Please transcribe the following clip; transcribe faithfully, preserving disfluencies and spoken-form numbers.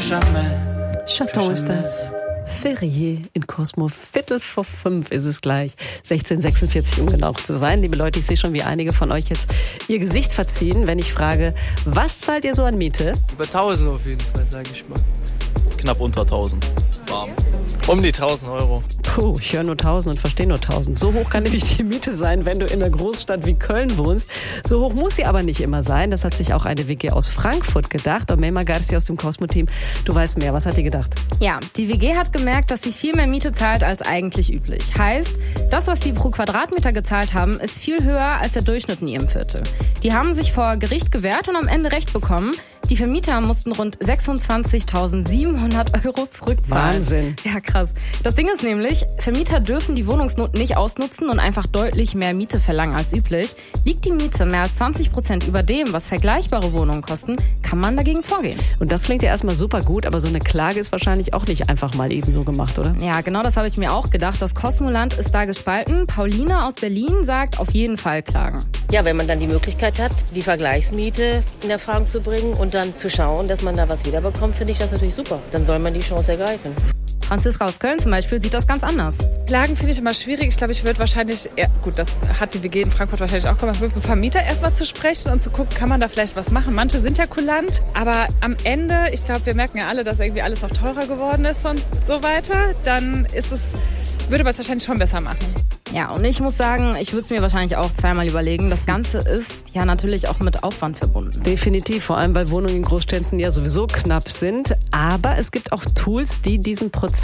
Chaton ist das. Ferrier in Cosmo. Viertel vor fünf ist es gleich. sechzehn Uhr sechsundvierzig, um genau zu sein. Liebe Leute, ich sehe schon, wie einige von euch jetzt ihr Gesicht verziehen, wenn ich frage, was zahlt ihr so an Miete? Über tausend auf jeden Fall, sage ich mal. Knapp unter tausend. Warm. Um die tausend Euro. Puh, ich höre nur tausend und verstehe nur tausend. So hoch kann nämlich die Miete sein, wenn du in einer Großstadt wie Köln wohnst. So hoch muss sie aber nicht immer sein. Das hat sich auch eine W G aus Frankfurt gedacht. Und Mema Garcia aus dem Cosmo-Team, du weißt mehr. Was hat die gedacht? Ja, die W G hat gemerkt, dass sie viel mehr Miete zahlt als eigentlich üblich. Heißt, das, was sie pro Quadratmeter gezahlt haben, ist viel höher als der Durchschnitt in ihrem Viertel. Die haben sich vor Gericht gewehrt und am Ende Recht bekommen. Die Vermieter mussten rund sechsundzwanzigtausendsiebenhundert Euro zurückzahlen. Wahnsinn. Ja, krass. Das Ding ist nämlich, Vermieter dürfen die Wohnungsnot nicht ausnutzen und einfach deutlich mehr Miete verlangen als üblich. Liegt die Miete mehr als zwanzig Prozent über dem, was vergleichbare Wohnungen kosten, kann man dagegen vorgehen. Und das klingt ja erstmal super gut, aber so eine Klage ist wahrscheinlich auch nicht einfach mal eben so gemacht, oder? Ja, genau das habe ich mir auch gedacht. Das Cosmoland ist da gespalten. Pauline aus Berlin sagt, auf jeden Fall klagen. Ja, wenn man dann die Möglichkeit hat, die Vergleichsmiete in Erfahrung zu bringen und dann zu schauen, dass man da was wiederbekommt, finde ich das natürlich super. Dann soll man die Chance ergreifen. Franziska aus Köln zum Beispiel sieht das ganz anders. Klagen finde ich immer schwierig. Ich glaube, ich würde wahrscheinlich, ja, gut, das hat die W G in Frankfurt wahrscheinlich auch gemacht, mit dem Vermieter erstmal zu sprechen und zu gucken, kann man da vielleicht was machen. Manche sind ja kulant, aber am Ende, ich glaube, wir merken ja alle, dass irgendwie alles auch teurer geworden ist und so weiter. Dann ist es, würde man es wahrscheinlich schon besser machen. Ja, und ich muss sagen, ich würde es mir wahrscheinlich auch zweimal überlegen. Das Ganze ist ja natürlich auch mit Aufwand verbunden. Definitiv, vor allem weil Wohnungen in Großstädten ja sowieso knapp sind. Aber es gibt auch Tools, die diesen Prozess